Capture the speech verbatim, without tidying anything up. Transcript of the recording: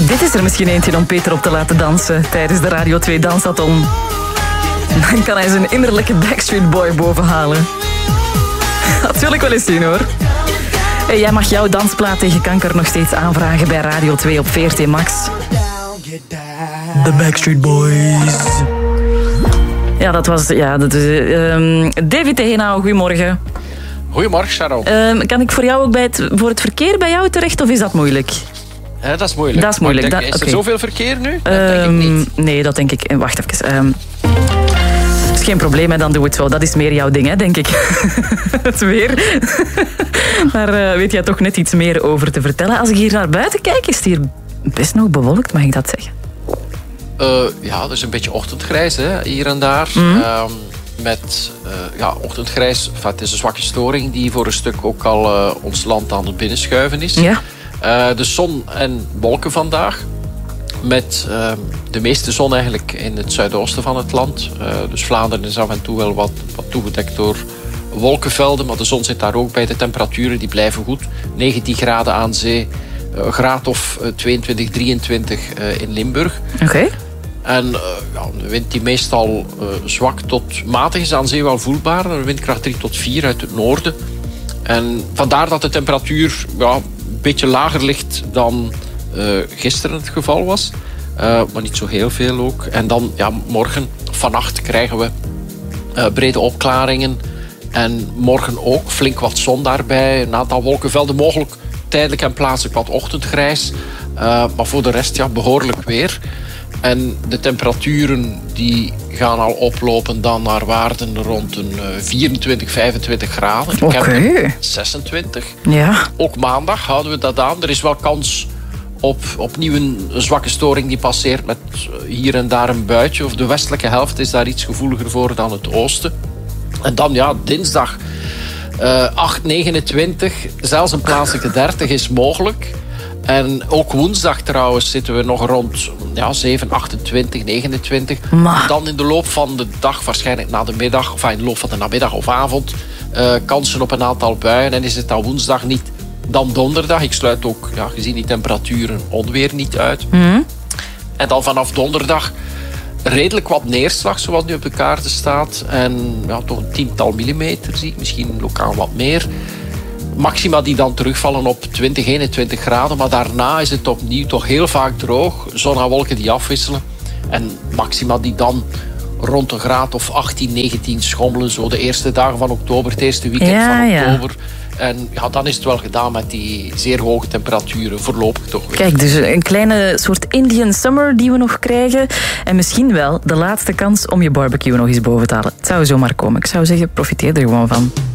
Dit is er misschien eentje om Peter op te laten dansen tijdens de Radio twee Dansathon. Dan kan hij zijn innerlijke Backstreet Boy bovenhalen. Dat wil ik wel eens zien, hoor. Hey, jij mag jouw dansplaat tegen kanker nog steeds aanvragen bij Radio twee op V R T Max. The Backstreet Boys. Ja, dat was... Ja, dat is, um, David Tegenau, goedemorgen. Goedemorgen, Sharon. Um, kan ik voor jou ook bij het, voor het verkeer bij jou terecht, of is dat moeilijk? Uh, dat is moeilijk. Dat is moeilijk. Denk, dat, is er okay. zoveel verkeer nu? Dat um, denk ik niet. Nee, dat denk ik... Wacht even. Um, dat is geen probleem, hè, dan doe het zo. Dat is meer jouw ding, hè, denk ik. Het weer. Daar uh, weet jij toch net iets meer over te vertellen. Als ik hier naar buiten kijk, is het hier best nog bewolkt, mag ik dat zeggen? Uh, ja, er is een beetje ochtendgrijs, hè, hier en daar. Mm-hmm. Uh, met uh, ja, ochtendgrijs. Enfin, het is een zwakke storing die voor een stuk ook al uh, ons land aan het binnenschuiven is. Ja. Uh, de zon en wolken vandaag. Met uh, de meeste zon eigenlijk in het zuidoosten van het land. Uh, dus Vlaanderen is af en toe wel wat, wat toegedekt door wolkenvelden. Maar de zon zit daar ook bij. De temperaturen die blijven goed. negentien graden aan zee. Een graad of tweeëntwintig, drieëntwintig uh, in Limburg. Oké. Okay. En uh, ja, de wind die meestal uh, zwak tot matig is aan zee wel voelbaar. Een windkracht drie tot vier uit het noorden. En vandaar dat de temperatuur ja, een beetje lager ligt dan uh, gisteren het geval was. Uh, maar niet zo heel veel ook. En dan ja, morgen, vannacht krijgen we uh, brede opklaringen. En morgen ook flink wat zon daarbij. Een aantal wolkenvelden, mogelijk tijdelijk en plaatselijk wat ochtendgrijs. Uh, maar voor de rest ja, behoorlijk weer. En de temperaturen die gaan al oplopen dan naar waarden rond een vierentwintig, vijfentwintig graden. Oké. Okay. zesentwintig. Ja. Ook maandag houden we dat aan. Er is wel kans op opnieuw een zwakke storing die passeert met hier en daar een buitje. Of de westelijke helft is daar iets gevoeliger voor dan het oosten. En dan ja, dinsdag uh, acht, negenentwintig, zelfs een plaatselijke dertig is mogelijk. En ook woensdag trouwens zitten we nog rond ja, zeven, achtentwintig, negenentwintig. Maar. Dan in de loop van de dag, waarschijnlijk na de middag, of in de loop van de namiddag of avond, uh, kansen op een aantal buien. En is het dan woensdag niet, dan donderdag. Ik sluit ook, ja, gezien die temperaturen, onweer niet uit. Mm. En dan vanaf donderdag redelijk wat neerslag, zoals nu op de kaarten staat. En ja, toch een tiental millimeter zie ik, misschien lokaal wat meer. Maxima die dan terugvallen op twintig, eenentwintig graden. Maar daarna is het opnieuw toch heel vaak droog. Zon en wolken die afwisselen. En maxima die dan rond een graad of achttien, negentien schommelen. Zo de eerste dagen van oktober, het eerste weekend ja, van oktober. Ja. En ja, dan is het wel gedaan met die zeer hoge temperaturen. Voorlopig toch weer. Kijk, dus een kleine soort Indian summer die we nog krijgen. En misschien wel de laatste kans om je barbecue nog eens boven te halen. Het zou zomaar komen. Ik zou zeggen, profiteer er gewoon van.